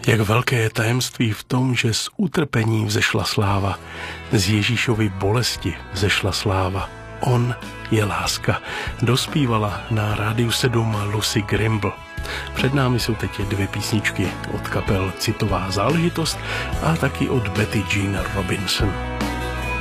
Jak velké je tajemství v tom, že z utrpení vzešla sláva, z Ježíšovy bolesti vzešla sláva. On je láska. Dospívala na Rádiu 7 Lucy Grimble. Před námi jsou teď 2 písničky od kapel Citová záležitost a taky od Betty Jean Robinson.